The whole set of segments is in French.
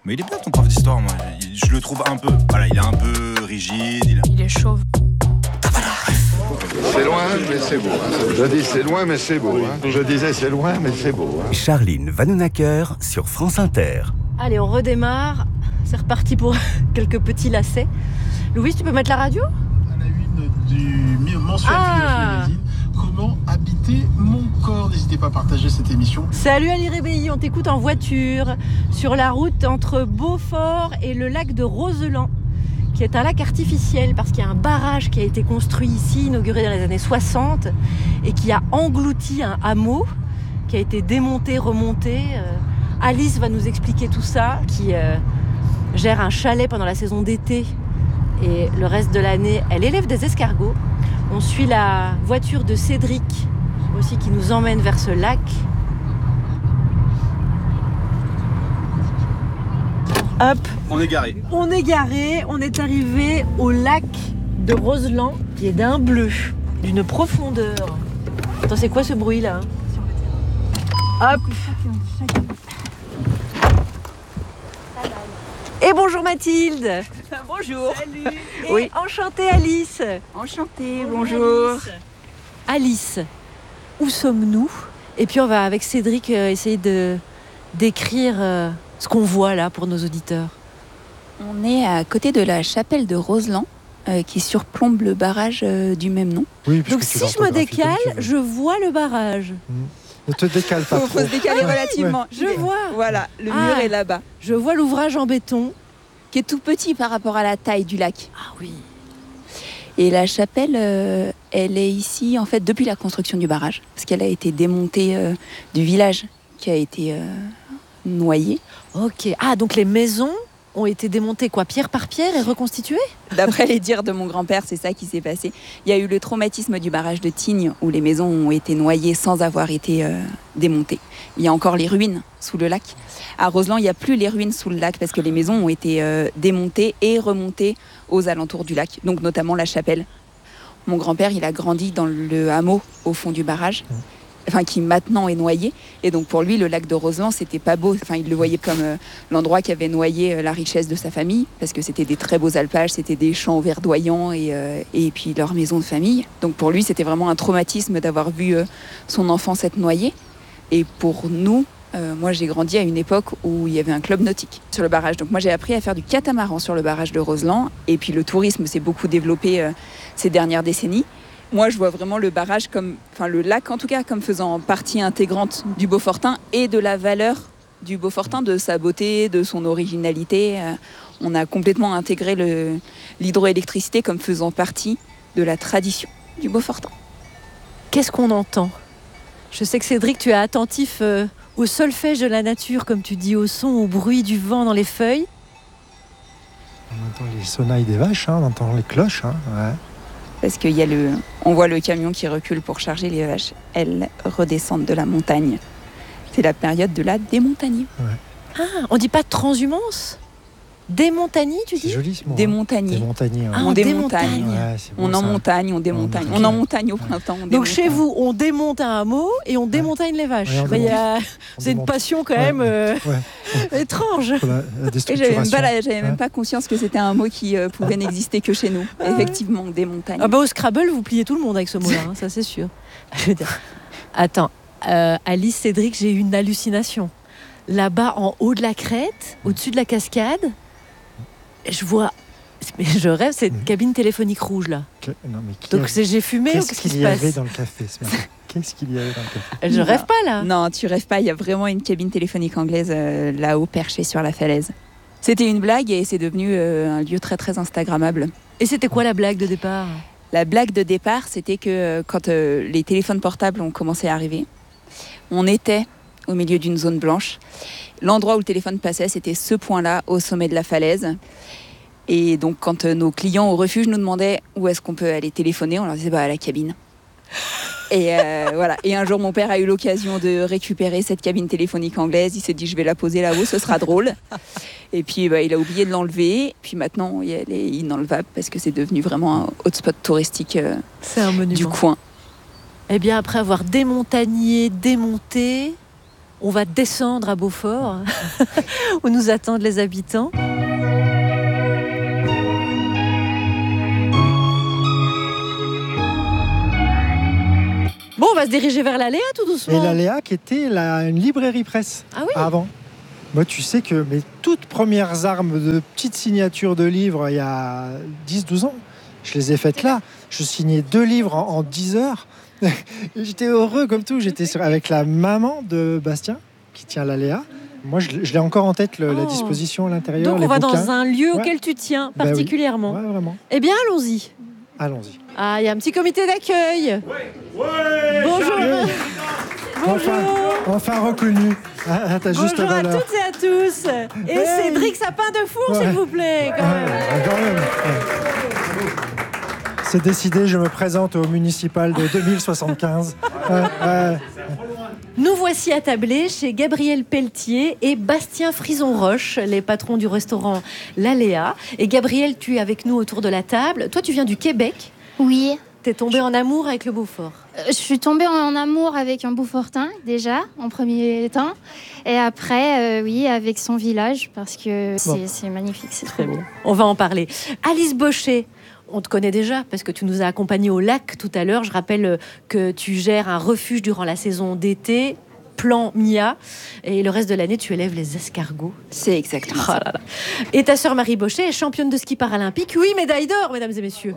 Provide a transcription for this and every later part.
Mais il est bien ton prof d'histoire, moi. Je le trouve un peu... Voilà, il est un peu rigide. Il est chauve. C'est loin, mais c'est beau. Je dis c'est loin, mais c'est beau. Je disais c'est loin, mais c'est beau. Charline Vanhoenacker sur France Inter. Allez, on redémarre. C'est reparti pour quelques petits lacets. Louis, tu peux mettre la radio ? À la une du mensuel Philosophie Magazine. Comment habiter mon corps ? N'hésitez pas à partager cette émission. Salut Ali Rébéi, on t'écoute en voiture sur la route entre Beaufort et le lac de Roseland, qui est un lac artificiel parce qu'il y a un barrage qui a été construit ici, inauguré dans les années 60 et qui a englouti un hameau qui a été démonté, remonté. Alice va nous expliquer tout ça, qui gère un chalet pendant la saison d'été et le reste de l'année, elle élève des escargots. On suit la voiture de Cédric aussi qui nous emmène vers ce lac. Hop, On est garé. on est garé, on est arrivé au lac de Roseland qui est d'un bleu, d'une profondeur. Attends, c'est quoi ce bruit là ? Hop. Et bonjour Mathilde. Bonjour. Salut. Oui, enchantée Alice. Enchantée, bonjour. Alice, où sommes-nous ? Et puis on va avec Cédric essayer de décrire ce qu'on voit là pour nos auditeurs. On est à côté de la chapelle de Roseland qui surplombe le barrage du même nom. Oui, Donc si je me décale, je vois le barrage. Ne te décale pas trop. Faut se décaler relativement. Je vois. Voilà, le mur est là-bas, Je vois l'ouvrage en béton. qui est tout petit par rapport à la taille du lac. Ah oui. Et la chapelle, elle est ici en fait depuis la construction du barrage, parce qu'elle a été démontée du village qui a été noyé. Ok. Ah, donc les maisons ont été démontées quoi, pierre par pierre et reconstituées ? D'après les dires de mon grand-père, c'est ça qui s'est passé. Il y a eu le traumatisme du barrage de Tignes, où les maisons ont été noyées sans avoir été démontées. Il y a encore les ruines sous le lac. À Roseland, il n'y a plus les ruines sous le lac, parce que les maisons ont été démontées et remontées aux alentours du lac, donc notamment la chapelle. Mon grand-père, il a grandi dans le hameau au fond du barrage, qui maintenant est noyé. Et donc pour lui, le lac de Roseland, c'était pas beau. Il le voyait comme l'endroit qui avait noyé la richesse de sa famille, parce que c'était des très beaux alpages, c'était des champs verdoyants et puis leur maison de famille. Donc pour lui, c'était vraiment un traumatisme d'avoir vu son enfance être noyée. Et pour nous, moi j'ai grandi à une époque où il y avait un club nautique sur le barrage. Donc moi j'ai appris à faire du catamaran sur le barrage de Roseland. Et puis le tourisme s'est beaucoup développé ces dernières décennies. Moi, je vois vraiment le barrage le lac en tout cas, comme faisant partie intégrante du Beaufortain et de la valeur du Beaufortain, de sa beauté, de son originalité. On a complètement intégré l'hydroélectricité comme faisant partie de la tradition du Beaufortain. Qu'est-ce qu'on entend ? Je sais que Cédric, tu es attentif au solfège de la nature, comme tu dis, au son, au bruit du vent dans les feuilles. On entend les sonnailles des vaches, on entend les cloches. Ouais. Parce on voit le camion qui recule pour charger les vaches. Elles redescendent de la montagne. C'est la période de la démontanie. Ouais. Ah, on dit pas démontage, démontanie, tu dis ? C'est joli ce mot. Démontanie. Démontagné. Ah, On démontagne. Ouais, c'est beau, On en ça. montagne, on démontagne. On en montagne au printemps. Donc chez vous, on démonte un hameau et on démontagne les vaches. Ouais, on c'est une démonte. passion quand même étrange. Pour la Et déstructuration. j'avais même pas conscience que c'était un mot qui pouvait n'exister que chez nous. Effectivement, on démontagne. Au Scrabble, vous pliez tout le monde avec ce mot-là, ça c'est sûr. Je veux dire. Attends, Alice, Cédric, j'ai eu une hallucination. Là-bas, en haut de la crête, au-dessus de la cascade, je rêve, c'est une cabine téléphonique rouge là. Non, mais Donc j'ai fumé ou qu'est-ce qu'est-ce qui qu'il se y avait passe ? dans le café ce matin ? Qu'est-ce qu'il y avait dans le café ? Je rêve pas là. Non, tu rêves pas, il y a vraiment une cabine téléphonique anglaise là-haut, perchée sur la falaise. C'était une blague et c'est devenu un lieu très très instagrammable. Et c'était quoi la blague de départ ? La blague de départ, c'était que quand les téléphones portables ont commencé à arriver, on était au milieu d'une zone blanche. L'endroit où le téléphone passait, c'était ce point-là, au sommet de la falaise. Et donc, quand nos clients au refuge nous demandaient où est-ce qu'on peut aller téléphoner, on leur disait à la cabine. Et voilà. Et un jour, mon père a eu l'occasion de récupérer cette cabine téléphonique anglaise. Il s'est dit, je vais la poser là-haut, ce sera drôle. Et puis, il a oublié de l'enlever. Puis maintenant, elle est inenlevable parce que c'est devenu vraiment un hotspot touristique c'est un monument du coin. Eh bien, après avoir démontagné, démonté, On va descendre à Beaufort, où nous attendent les habitants. Bon, on va se diriger vers l'Aléa tout doucement. Et l'Aléa qui était une librairie presse avant. Moi, tu sais que mes toutes premières armes de petites signatures de livres, il y a 10-12 ans, je les ai faites là. Je signais 2 livres en 10 heures. J'étais heureux comme tout. J'étais avec la maman de Bastien, qui tient l'Aléa. Moi, je l'ai encore en tête, la disposition à l'intérieur. Donc, on va dans un lieu auquel tu tiens particulièrement. Oui. Ouais, vraiment. Eh bien, allons-y. Allons-y. Ah, il y a un petit comité d'accueil. Bonjour. Bonjour. Enfin reconnu. T'as juste bonjour à valeur. toutes et à tous. Et Cédric Sapin de Four, s'il vous plaît. Quand même. C'est décidé, je me présente au municipal de 2075. Nous voici attablés chez Gabriel Pelletier et Bastien Frison-Roche, les patrons du restaurant L'Aléa. Et Gabriel, tu es avec nous autour de la table. Toi, tu viens du Québec. Oui. T'es tombée en amour avec le Beaufort. Je suis tombée en amour avec un Beaufortain, déjà, en premier temps. Et après, avec son village, parce que c'est magnifique, c'est très beau. On va en parler. Alice Bochet, on te connaît déjà parce que tu nous as accompagnés au lac tout à l'heure. Je rappelle que tu gères un refuge durant la saison d'été, plan Mia, et le reste de l'année, tu élèves les escargots. C'est exactement ça. Là. Et ta sœur Marie Bochet est championne de ski paralympique. Oui, médaille d'or, mesdames et messieurs.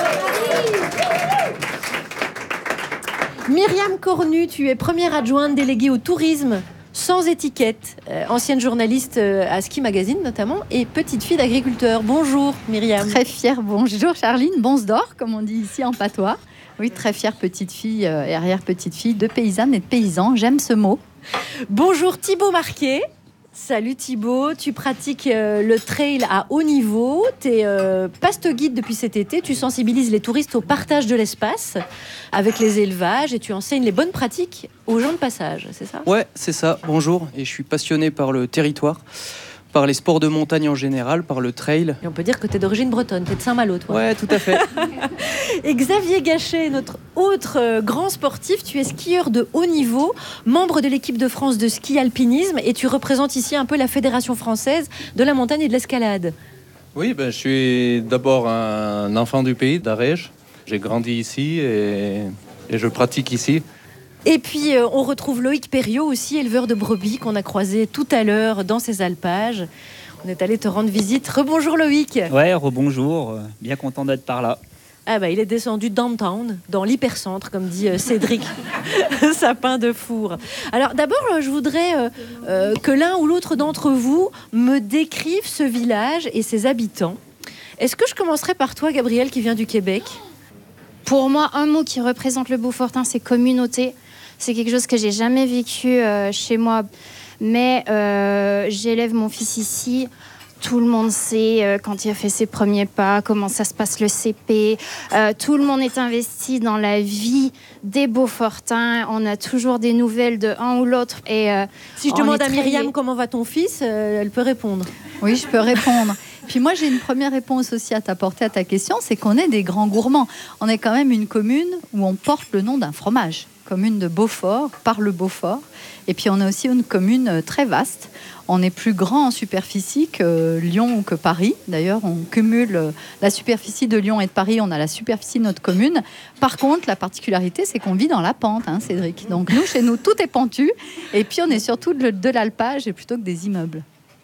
Myriam Cornu, tu es première adjointe déléguée au tourisme sans étiquette, ancienne journaliste à Ski Magazine notamment, et petite fille d'agriculteur. Bonjour Myriam. Très fière, bonjour Charline, Bonsdor, comme on dit ici en patois. Oui, très fière petite fille et arrière-petite fille de paysannes et de paysans, j'aime ce mot. Bonjour Thibaut Marquet. Salut Thibaut, tu pratiques le trail à haut niveau, tu es pasto-guide depuis cet été, tu sensibilises les touristes au partage de l'espace avec les élevages et tu enseignes les bonnes pratiques aux gens de passage, c'est ça ? Ouais, c'est ça, bonjour, et je suis passionné par le territoire, par les sports de montagne en général, par le trail. Et on peut dire que tu es d'origine bretonne, tu es de Saint-Malo, toi. Ouais, tout à fait. Et Xavier Gachet, notre autre grand sportif, tu es skieur de haut niveau, membre de l'équipe de France de ski alpinisme et tu représentes ici un peu la Fédération française de la montagne et de l'escalade. Oui, je suis d'abord un enfant du pays, d'Arège. J'ai grandi ici et je pratique ici. Et puis, on retrouve Loïc Perriot aussi, éleveur de brebis, qu'on a croisé tout à l'heure dans ses alpages. On est allé te rendre visite. Rebonjour Loïc. Ouais, rebonjour. Bien content d'être par là. Il est descendu downtown, dans l'hypercentre, comme dit Cédric Sapin de Four. Alors d'abord, je voudrais que l'un ou l'autre d'entre vous me décrive ce village et ses habitants. Est-ce que je commencerai par toi, Gabriel, qui vient du Québec ? Pour moi, un mot qui représente le Beaufortain, c'est communauté. C'est quelque chose que j'ai jamais vécu chez moi, mais j'élève mon fils ici. Tout le monde sait quand il a fait ses premiers pas, comment ça se passe le CP. Tout le monde est investi dans la vie des Beaufortains. On a toujours des nouvelles de un ou l'autre. Et si je demande à Myriam comment va ton fils, elle peut répondre. Oui, je peux répondre. Puis moi, j'ai une première réponse aussi à t'apporter à ta question, c'est qu'on est des grands gourmands. On est quand même une commune où on porte le nom d'un fromage. Commune de Beaufort, par le Beaufort. Et puis on est aussi une commune très vaste. On est plus grand en superficie que Lyon ou que Paris. D'ailleurs, on cumule la superficie de Lyon et de Paris. On a la superficie de notre commune. Par contre, la particularité, c'est qu'on vit dans la pente, Cédric. Donc nous, chez nous, tout est pentu. Et puis on est surtout de l'alpage plutôt que des immeubles.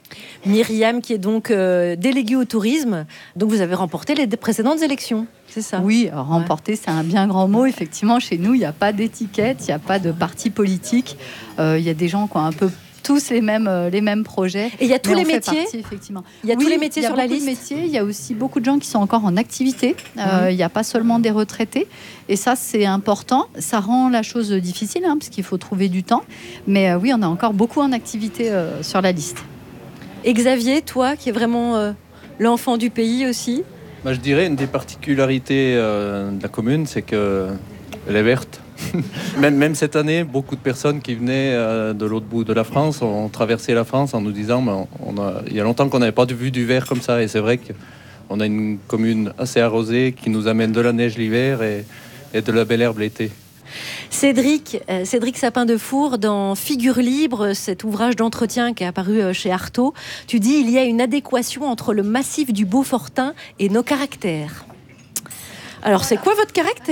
Myriam, qui est donc déléguée au tourisme. Donc vous avez remporté les précédentes élections, c'est ça ? Oui, remporter, c'est un bien grand mot. Effectivement, chez nous, il n'y a pas d'étiquette, il n'y a pas de parti politique. Il y a des gens qui ont un peu tous les mêmes projets. Et il y a tous les métiers. Effectivement. Il y a tous les métiers sur la liste. Il y a aussi beaucoup de gens qui sont encore en activité. Il n'y a pas seulement des retraités. Et ça, c'est important. Ça rend la chose difficile, parce qu'il faut trouver du temps. Mais oui, on a encore beaucoup en activité sur la liste. Et Xavier, toi, qui es vraiment l'enfant du pays aussi ? Je dirais une des particularités de la commune, c'est qu'elle est verte. même cette année, beaucoup de personnes qui venaient de l'autre bout de la France ont traversé la France en nous disant il y a longtemps qu'on n'avait pas vu du vert comme ça. Et c'est vrai qu'on a une commune assez arrosée qui nous amène de la neige l'hiver et de la belle herbe l'été. Cédric Sapin de Four, dans Figure libre, cet ouvrage d'entretien qui est apparu chez Artaud, tu dis il y a une adéquation entre le massif du Beaufortain et nos caractères. Alors c'est quoi votre caractère ?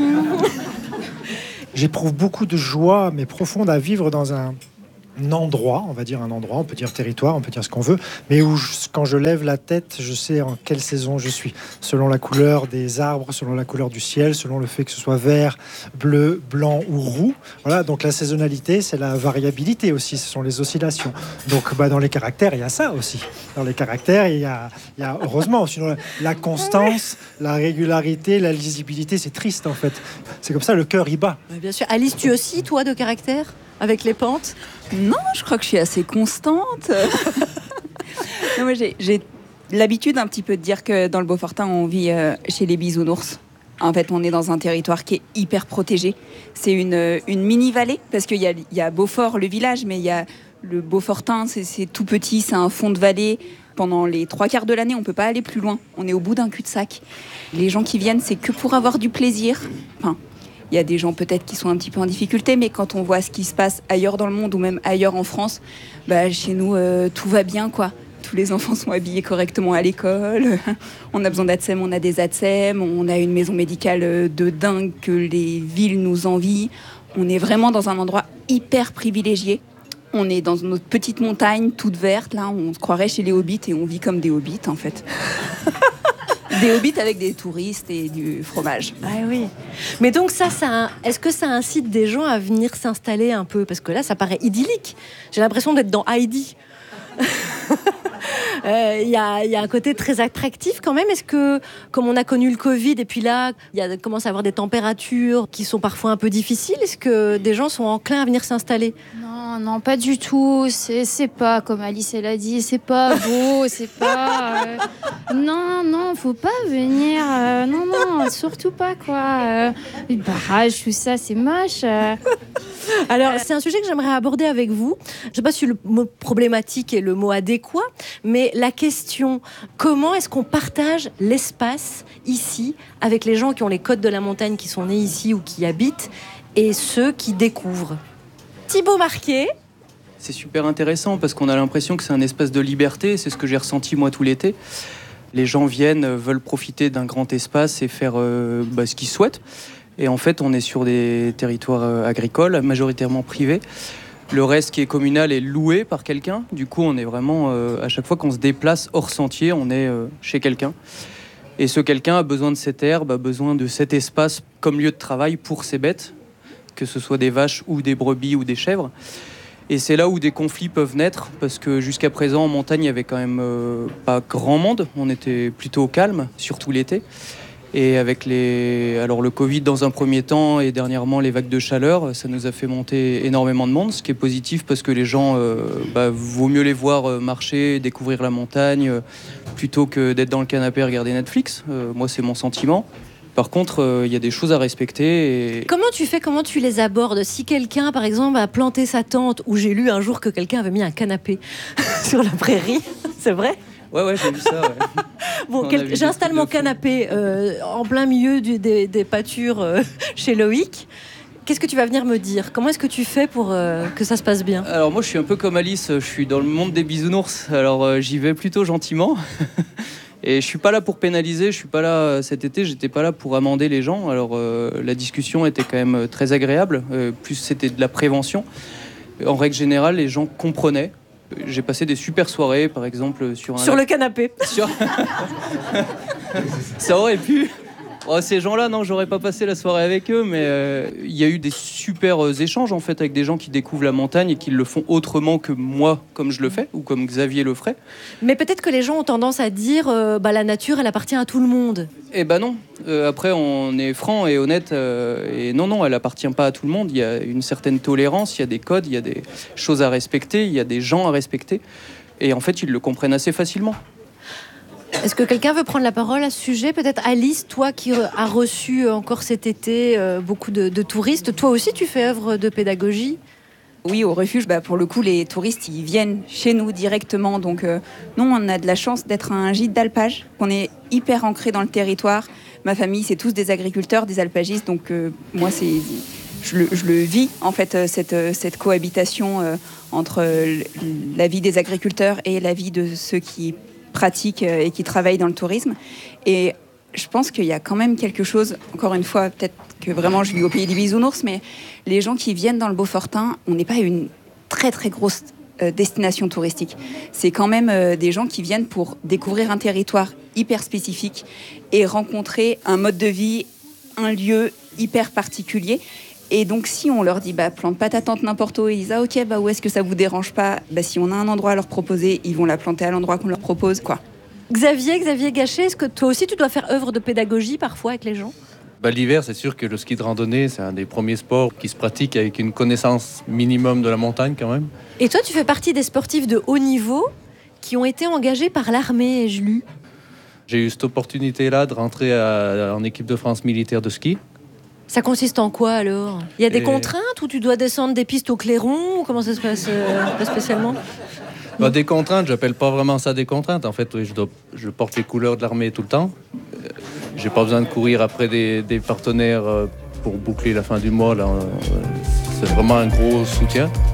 J'éprouve beaucoup de joie, mais profonde, à vivre dans un endroit, on va dire un endroit, on peut dire territoire, on peut dire ce qu'on veut, mais où quand je lève la tête, je sais en quelle saison je suis, selon la couleur des arbres, selon la couleur du ciel, selon le fait que ce soit vert, bleu, blanc ou roux. Voilà, donc la saisonnalité, c'est la variabilité aussi, ce sont les oscillations. Donc dans les caractères, il y a ça aussi. Dans les caractères, il y a heureusement, sinon la constance, la régularité, la lisibilité, c'est triste en fait. C'est comme ça, le cœur y bat. Oui, bien sûr. Alice, tu aussi, toi, de caractère ? Avec les pentes ? Non, je crois que je suis assez constante. Non, moi, j'ai l'habitude un petit peu de dire que dans le Beaufortain, on vit chez les bisounours. En fait, on est dans un territoire qui est hyper protégé. C'est une mini-vallée, parce qu'il y a Beaufort, le village, mais il y a le Beaufortain, c'est tout petit, c'est un fond de vallée. Pendant les 3/4 de l'année, on ne peut pas aller plus loin. On est au bout d'un cul-de-sac. Les gens qui viennent, c'est que pour avoir du plaisir. Enfin, il y a des gens peut-être qui sont un petit peu en difficulté, mais quand on voit ce qui se passe ailleurs dans le monde ou même ailleurs en France, chez nous, tout va bien, quoi. Tous les enfants sont habillés correctement à l'école. On a besoin d'ATSEM, on a des ATSEM. On a une maison médicale de dingue que les villes nous envient. On est vraiment dans un endroit hyper privilégié. On est dans notre petite montagne toute verte. Là, on se croirait chez les hobbits et on vit comme des hobbits, en fait. Des hobbits avec des touristes et du fromage. Ah oui. Mais donc est-ce que ça incite des gens à venir s'installer un peu ? Parce que là, ça paraît idyllique. J'ai l'impression d'être dans Heidi. Il y a un côté très attractif quand même. Est-ce que, comme on a connu le Covid et puis là, il commence à avoir des températures qui sont parfois un peu difficiles, est-ce que des gens sont enclins à venir s'installer ? Non, pas du tout. C'est pas, comme Alice elle a dit, c'est pas beau, c'est pas... Non, faut pas venir. Non, surtout pas, quoi. Les barrages, tout ça, c'est moche. Alors, c'est un sujet que j'aimerais aborder avec vous. Je ne sais pas si le mot problématique est le mot adéquat, mais la question, comment est-ce qu'on partage l'espace ici avec les gens qui ont les codes de la montagne, qui sont nés ici ou qui y habitent, et ceux qui découvrent ? Thibaut Marquet. C'est super intéressant parce qu'on a l'impression que c'est un espace de liberté. C'est ce que j'ai ressenti moi tout l'été. Les gens veulent profiter d'un grand espace et faire ce qu'ils souhaitent. Et en fait, on est sur des territoires agricoles, majoritairement privés. Le reste qui est communal est loué par quelqu'un. Du coup, on est vraiment, à chaque fois qu'on se déplace hors sentier, on est chez quelqu'un. Et ce quelqu'un a besoin de cette herbe, a besoin de cet espace comme lieu de travail pour ses bêtes, que ce soit des vaches ou des brebis ou des chèvres. Et c'est là où des conflits peuvent naître, parce que jusqu'à présent, en montagne, il n'y avait quand même pas grand monde. On était plutôt au calme, surtout l'été. Et avec le Covid dans un premier temps et dernièrement les vagues de chaleur, ça nous a fait monter énormément de monde, ce qui est positif parce que les gens, vaut mieux les voir marcher, découvrir la montagne, plutôt que d'être dans le canapé à regarder Netflix. Moi, c'est mon sentiment. Par contre, il y a des choses à respecter. Et... Comment tu les abordes ? Si quelqu'un, par exemple, a planté sa tente, ou j'ai lu un jour que quelqu'un avait mis un canapé sur la prairie, c'est vrai ? Ouais, j'ai vu ça, ouais. Bon, j'installe mon canapé en plein milieu des pâtures chez Loïc. Qu'est-ce que tu vas venir me dire ? Comment est-ce que tu fais pour que ça se passe bien ? Alors moi, je suis un peu comme Alice, je suis dans le monde des bisounours. Alors j'y vais plutôt gentiment. Et je suis pas là pour pénaliser, je suis pas là cet été, j'étais pas là pour amender les gens. Alors la discussion était quand même très agréable, plus c'était de la prévention. En règle générale, les gens comprenaient. J'ai passé des super soirées, par exemple, sur le canapé. Ça aurait pu. Oh, ces gens-là, non, j'aurais pas passé la soirée avec eux, mais il y a eu des super échanges en fait avec des gens qui découvrent la montagne et qui le font autrement que moi, comme je le fais, ou comme Xavier le ferait. Mais peut-être que les gens ont tendance à dire la nature, elle appartient à tout le monde. Eh ben non. Après, on est franc et honnête. Et non, elle appartient pas à tout le monde. Il y a une certaine tolérance, il y a des codes, il y a des choses à respecter, il y a des gens à respecter. Et en fait, ils le comprennent assez facilement. Est-ce que quelqu'un veut prendre la parole à ce sujet ? Peut-être Alice, toi qui as reçu encore cet été beaucoup de touristes. Toi aussi, tu fais œuvre de pédagogie ? Oui, au refuge, pour le coup, les touristes, ils viennent chez nous directement. Donc, nous, on a de la chance d'être un gîte d'alpage, qu'on est hyper ancré dans le territoire. Ma famille, c'est tous des agriculteurs, des alpagistes. Donc, moi, je le vis, en fait, cette cohabitation entre la vie des agriculteurs et la vie de ceux qui pratiquent et qui travaillent dans le tourisme. Et je pense qu'il y a quand même quelque chose, encore une fois, peut-être que vraiment je vis au pays des bisounours, mais les gens qui viennent dans le Beaufortain, on n'est pas une très très grosse destination touristique. C'est quand même des gens qui viennent pour découvrir un territoire hyper spécifique et rencontrer un mode de vie, un lieu hyper particulier. Et donc si on leur dit plante pas ta tente n'importe où, ils disent ok, où est-ce que ça vous dérange pas, si on a un endroit à leur proposer, ils vont la planter à l'endroit qu'on leur propose, quoi. Xavier Gachet, est-ce que toi aussi tu dois faire œuvre de pédagogie parfois avec les gens ? L'hiver, c'est sûr que le ski de randonnée, c'est un des premiers sports qui se pratique avec une connaissance minimum de la montagne quand même. Et toi, tu fais partie des sportifs de haut niveau qui ont été engagés par l'armée, ai-je lu. J'ai eu cette opportunité-là de rentrer en équipe de France militaire de ski. Ça consiste en quoi alors ? Il y a des contraintes ou tu dois descendre des pistes au clairon ou comment ça se passe pas spécialement ? Des contraintes, j'appelle pas vraiment ça des contraintes. En fait, oui, je porte les couleurs de l'armée tout le temps. J'ai pas besoin de courir après des partenaires pour boucler la fin du mois. Là, c'est vraiment un gros soutien.